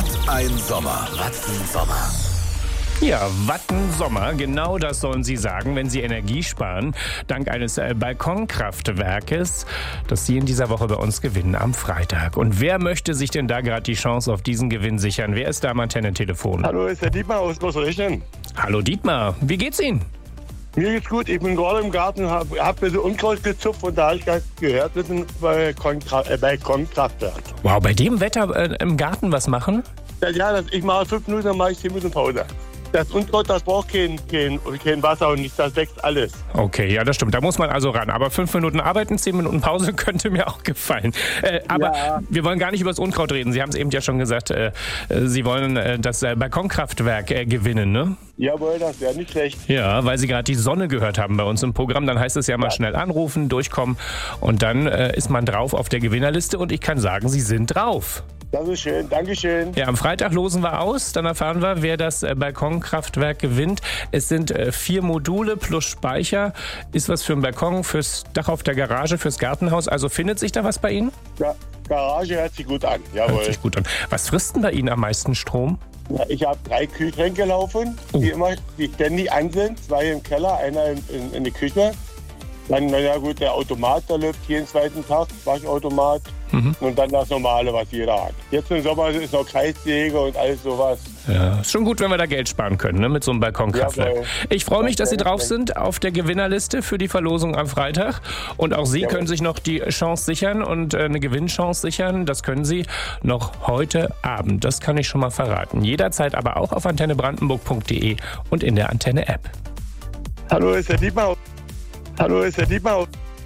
ein Sommer. Wattensommer. Ja, Wattensommer, genau das sollen Sie sagen, wenn Sie Energie sparen, dank eines Balkonkraftwerkes, das Sie in dieser Woche bei uns gewinnen am Freitag. Und wer möchte sich denn da gerade die Chance auf diesen Gewinn sichern? Wer ist da am Antennentelefon? Hallo, ist der Dietmar aus Großrechnen. Hallo Dietmar, wie geht's Ihnen? Mir geht's gut, ich bin gerade im Garten, hab ein bisschen Unkraut gezupft und da habe ich gerade gehört, wir sind bei Balkonkraftwerk. Wow, bei dem Wetter im Garten was machen? Ja, ich mache 5 Minuten, dann mache ich 10 Minuten Pause. Das Unkraut, das braucht kein Wasser und nicht, das wächst alles. Okay, ja, das stimmt. Da muss man also ran. Aber 5 Minuten arbeiten, 10 Minuten Pause könnte mir auch gefallen. Aber ja, wir wollen gar nicht über das Unkraut reden. Sie haben es eben ja schon gesagt, Sie wollen das Balkonkraftwerk gewinnen, ne? Jawohl, das wäre nicht schlecht. Ja, weil Sie gerade die Sonne gehört haben bei uns im Programm. Dann heißt es ja mal schnell anrufen, durchkommen und dann ist man drauf auf der Gewinnerliste und ich kann sagen, Sie sind drauf. Das ist schön, Dankeschön. Ja, am Freitag losen wir aus, dann erfahren wir, wer das Balkonkraftwerk gewinnt. Es sind 4 Module plus Speicher. Ist was für ein Balkon, fürs Dach auf der Garage, fürs Gartenhaus. Also findet sich da was bei Ihnen? Ja, Garage hört sich gut an, jawohl. Hört sich gut an. Was frisst denn bei Ihnen am meisten Strom? Ja, ich habe 3 Kühlschränke laufen, die ständig an sind. 2 im Keller, einer in der Küche. Dann, naja gut, der Automat, der läuft jeden zweiten Tag, Waschautomat. Und dann das Normale, was jeder hat. Jetzt im Sommer ist noch Kreissäge und alles sowas. Ja, ist schon gut, wenn wir da Geld sparen können, ne, mit so einem Balkonkraftwerk. Jawohl. Ich freue mich, dass Sie drauf sind auf der Gewinnerliste für die Verlosung am Freitag. Und auch Sie können sich noch die Chance sichern und eine Gewinnchance sichern. Das können Sie noch heute Abend. Das kann ich schon mal verraten. Jederzeit aber auch auf antennebrandenburg.de und in der Antenne-App. Hallo, ist der Dietmar. Hallo, ist der Dietmar.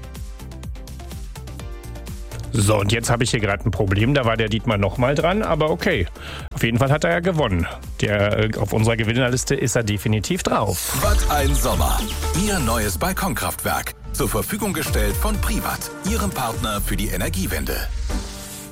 So, und jetzt habe ich hier gerade ein Problem. Da war der Dietmar nochmal dran, aber okay. Auf jeden Fall hat er ja gewonnen. Auf unserer Gewinnerliste ist er definitiv drauf. Watt ein Sommer. Ihr neues Balkonkraftwerk. Zur Verfügung gestellt von Privat, Ihrem Partner für die Energiewende.